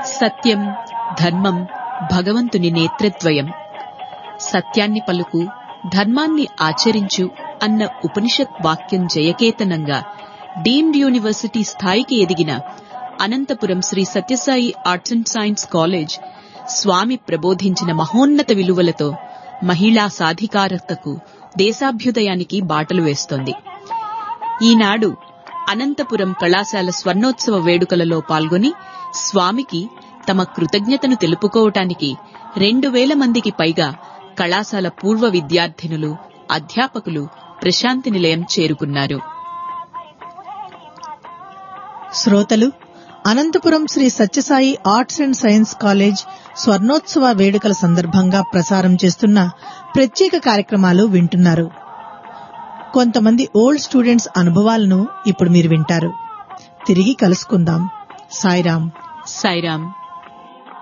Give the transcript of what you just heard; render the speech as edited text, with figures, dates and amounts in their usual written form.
సత్యం, ధర్మం భగవంతుని నేత్రద్వయం. సత్యాన్ని పలుకు, ధర్మాన్ని ఆచరించు అన్న ఉపనిషత్ వాక్యం జయకేతనంగా డీమ్డ్ యూనివర్సిటీ స్థాయికి ఎదిగిన Anantapuram Shri Sathya Sai arts and science college స్వామి ప్రబోధించిన మహోన్నత విలువలతో మహిళా సాధికారతకు, దేశాభ్యుదయానికి బాటలు వేస్తోంది. ఈనాడు అనంతపురం కళాశాల స్వర్ణోత్సవ వేడుకలలో పాల్గొని స్వామికి తమ కృతజ్ఞతను తెలుపుకోవటానికి 2000 మందికి పైగా కళాశాల పూర్వ విద్యార్థినులు, అధ్యాపకులు ప్రశాంతి నిలయం చేరుకున్నారు. శ్రోతలు, Anantapuram Shri Sathya Sai arts and science college స్వర్ణోత్సవ వేడుకల సందర్భంగా ప్రసారం చేస్తున్న ప్రత్యేక కార్యక్రమాలు వింటున్నారు. కొంతమంది ఓల్డ్ స్టూడెంట్స్ అనుభవాలను ఇప్పుడు మీరు వింటారు. తిరిగి కలుసుకుందాం. సాయిరాం. సాయిరాం.